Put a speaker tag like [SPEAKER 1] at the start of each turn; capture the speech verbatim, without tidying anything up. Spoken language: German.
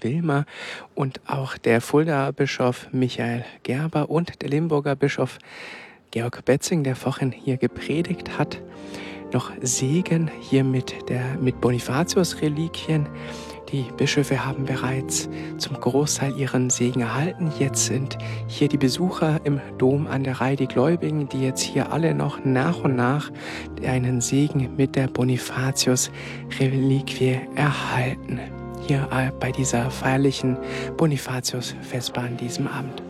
[SPEAKER 1] Wilmer und auch der Fuldaer Bischof Michael Gerber und der Limburger Bischof Georg Betzing, der vorhin hier gepredigt hat, noch Segen hier mit, der, mit Bonifatius-Reliquien. Die Bischöfe haben bereits zum Großteil ihren Segen erhalten. Jetzt sind hier die Besucher im Dom an der Reihe, die Gläubigen, die jetzt hier alle noch nach und nach einen Segen mit der Bonifatius-Reliquie erhalten. Hier bei dieser feierlichen Bonifatius-Vesper an diesem Abend.